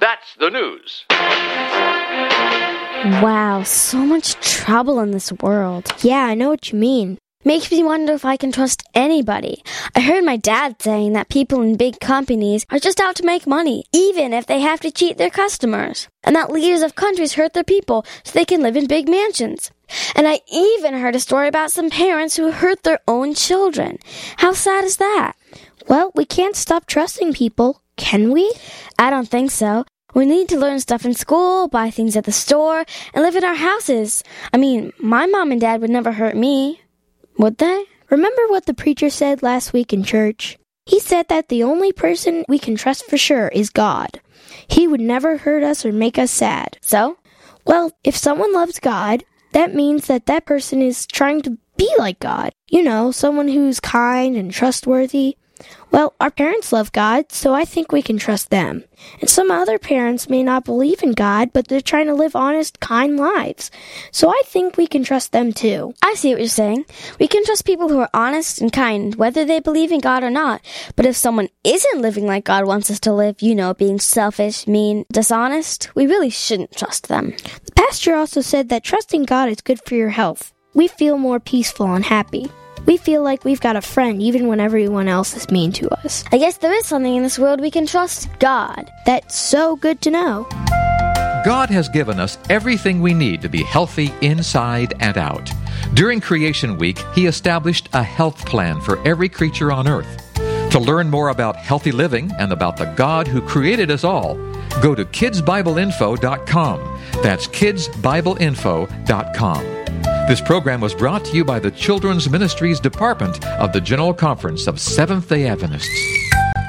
That's the news. Wow, so much trouble in this world. Yeah, I know what you mean. Makes me wonder if I can trust anybody. I heard my dad saying that people in big companies are just out to make money, even if they have to cheat their customers. And that leaders of countries hurt their people so they can live in big mansions. And I even heard a story about some parents who hurt their own children. How sad is that? Well, we can't stop trusting people, can we? I don't think so. We need to learn stuff in school, buy things at the store, and live in our houses. I mean, my mom and dad would never hurt me. Would they? Remember what the preacher said last week in church? He said that the only person we can trust for sure is God. He would never hurt us or make us sad. So? Well, if someone loves God, that means that that person is trying to be like God. You know, someone who's kind and trustworthy. Well, our parents love God, so I think we can trust them. And some other parents may not believe in God, but they're trying to live honest, kind lives. So I think we can trust them too. I see what you're saying. We can trust people who are honest and kind, whether they believe in God or not. But if someone isn't living like God wants us to live, you know, being selfish, mean, dishonest, we really shouldn't trust them. The pastor also said that trusting God is good for your health. We feel more peaceful and happy. We feel like we've got a friend even when everyone else is mean to us. I guess there is something in this world we can trust: God. That's so good to know. God has given us everything we need to be healthy inside and out. During Creation Week, He established a health plan for every creature on earth. To learn more about healthy living and about the God who created us all, go to kidsbibleinfo.com. That's kidsbibleinfo.com. This program was brought to you by the Children's Ministries Department of the General Conference of Seventh-day Adventists.